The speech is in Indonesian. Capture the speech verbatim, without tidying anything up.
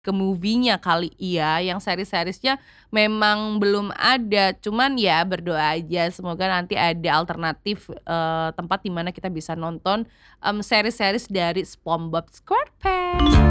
ke movie-nya kali ya, yang series-seriesnya memang belum ada. Cuman ya berdoa aja semoga nanti ada alternatif, eee, tempat di mana kita bisa nonton, mmm, series-series dari SpongeBob SquarePants.